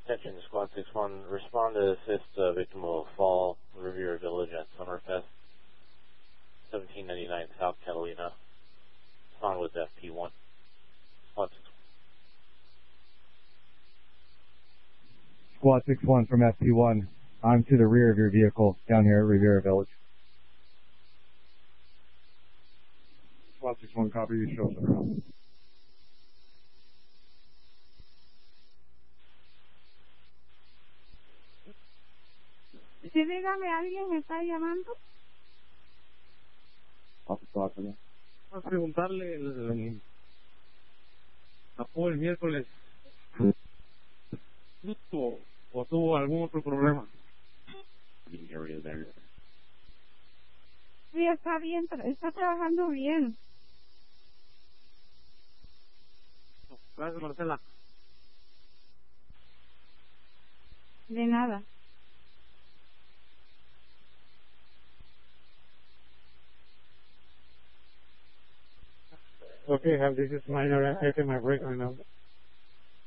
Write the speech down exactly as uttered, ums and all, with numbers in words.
Attention, Squad six one, respond to assist uh, victim of fall, Riviera Village at Summerfest, seventeen ninety-nine South Catalina. Respond with F P one. Squad six one. Squad six one from F P one. I'm to the rear of your vehicle down here at Riviera Village. Squad six one, copy, you show us around. Sí, dígame, ¿alguien me está llamando? Vamos a preguntarle el, el, el, el miércoles o, o tuvo algún otro problema. Sí, está bien, está trabajando bien. Gracias, Marcela. De nada. Okay, have this is minor. I take my break right now.